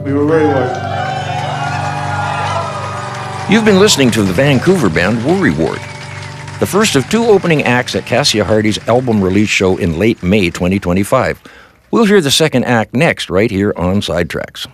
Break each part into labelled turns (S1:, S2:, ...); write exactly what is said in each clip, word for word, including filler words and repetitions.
S1: We were very lucky.
S2: You've been listening to the Vancouver band Worry Ward, the first of two opening acts at Cassia Hardy's album release show in late May twenty twenty-five. We'll hear the second act next, right here on Sidetracks.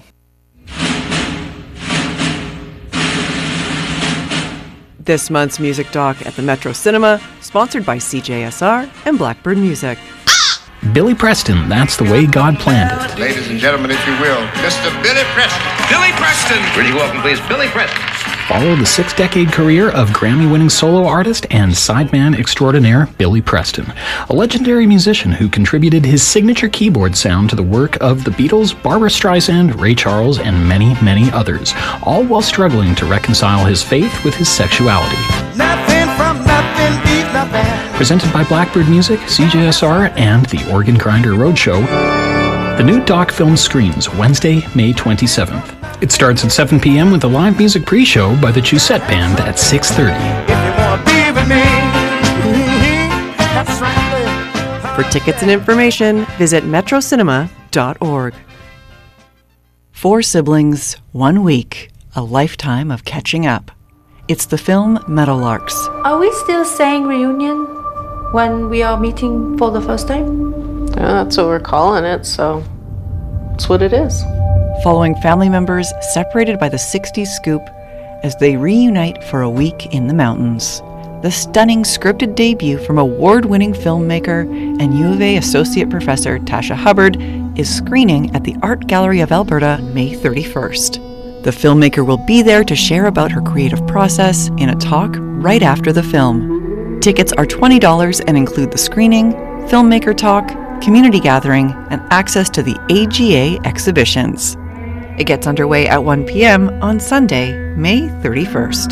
S3: This month's Music Doc at the Metro Cinema, sponsored by C J S R and Blackbird Music.
S4: Billy Preston, that's the way God planned it.
S5: Ladies and gentlemen, if you will, Mister Billy Preston. Billy Preston!
S6: Pretty welcome, please. Billy Preston.
S4: Follow the six-decade career of Grammy-winning solo artist and sideman extraordinaire Billy Preston, a legendary musician who contributed his signature keyboard sound to the work of the Beatles, Barbra Streisand, Ray Charles, and many, many others, all while struggling to reconcile his faith with his sexuality.
S7: Nothing from nothing, beat nothing.
S4: Presented by Blackbird Music, C J S R, and the Organ Grinder Roadshow, the new doc film screens Wednesday, May twenty-seventh. It starts at seven p.m. with a live music pre-show by the Chusette Band at six thirty.
S7: If you wanna be with me, that's right.
S3: For tickets and information, visit metro cinema dot org. Four siblings, one week, a lifetime of catching up. It's the film Meadowlarks.
S8: Are we still saying reunion when we are meeting for the first time?
S9: Yeah, that's what we're calling it, so that's what it is.
S3: Following family members separated by the sixties scoop as they reunite for a week in the mountains. The stunning scripted debut from award-winning filmmaker and U of A Associate Professor Tasha Hubbard is screening at the Art Gallery of Alberta May thirty-first. The filmmaker will be there to share about her creative process in a talk right after the film. Tickets are twenty dollars and include the screening, filmmaker talk, community gathering, and access to the A G A exhibitions. It gets underway at one p.m. on Sunday, May thirty-first.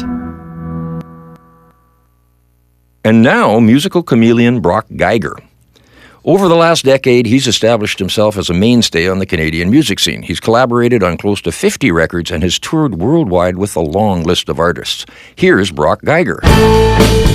S2: And now, musical chameleon Brock Geiger. Over the last decade, he's established himself as a mainstay on the Canadian music scene. He's collaborated on close to fifty records and has toured worldwide with a long list of artists. Here's Brock Geiger.